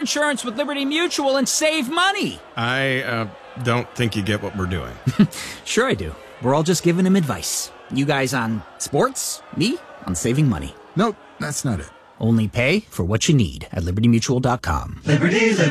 insurance with Liberty Mutual and save money. I don't think you get what we're doing. Sure I do. We're all just giving him advice. You guys on sports, me on saving money. Nope, that's not it. Only pay for what you need at libertymutual.com. Liberty,